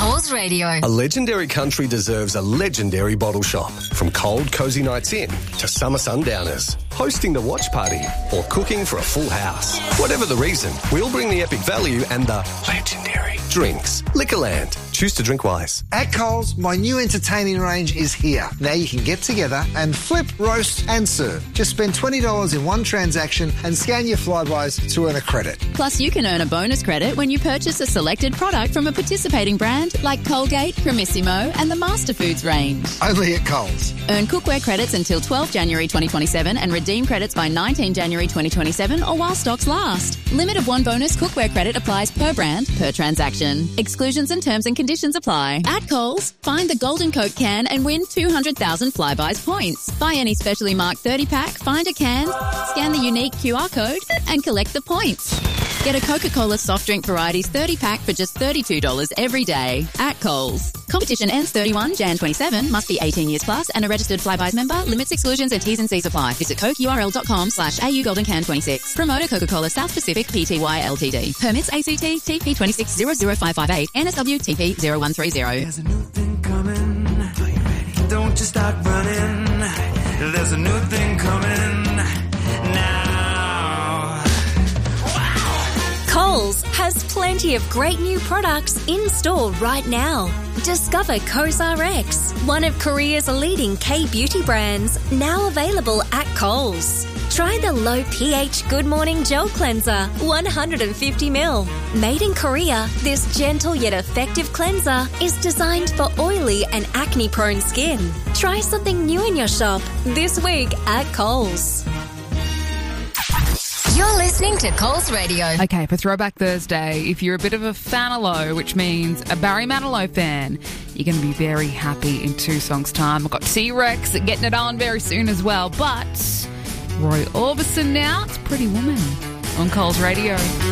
Coles Radio. A legendary country deserves a legendary bottle shop. From cold, cosy nights in to summer sundowners, hosting the watch party or cooking for a full house. Whatever the reason, we'll bring the epic value and the legendary drinks. Liquorland. Choose to drink wise. At Coles, my new entertaining range is here. Now you can get together and flip, roast and serve. Just spend $20 in one transaction and scan your Flybuys to earn a credit. Plus, you can earn a bonus credit when you purchase a selected product from a participating brand like Colgate, Primissimo and the Master Foods range. Only at Coles. Earn cookware credits until 12 January 2027 and redeem credits by 19 January 2027 or while stocks last. Limit of one bonus cookware credit applies per brand, per transaction. Exclusions and terms and conditions apply. At Coles, find the Golden Coke can and win 200,000 Flybuys points. Buy any specially marked 30-pack, find a can, scan the unique QR code and collect the points. Get a Coca-Cola soft drink varieties 30-pack for just $32 every day at Coles. Competition ends 31 Jan 27, must be 18 years plus and a registered Flybuys member. Limits, exclusions and T's and C's apply. Visit cokeurl.com/AU Golden Can 26. Promoter Coca-Cola South Pacific Pty Ltd. Permits ACT TP 2600558 NSW TP 0130. There's a new thing coming. Don't you start running. There's a new thing coming now. Coles has plenty of great new products in store right now. Discover COSRX, one of Korea's leading K-beauty brands, now available at Coles. Try the low pH Good Morning Gel Cleanser, 150ml. Made in Korea, this gentle yet effective cleanser is designed for oily and acne-prone skin. Try something new in your shop this week at Coles. You're listening to Coles Radio. Okay, for Throwback Thursday, if you're a bit of a fanalo, which means a Barry Manilow fan, you're going to be very happy in 2 songs' time. I've got T-Rex getting it on very soon as well, but Roy Orbison now, it's Pretty Woman on Coles Radio.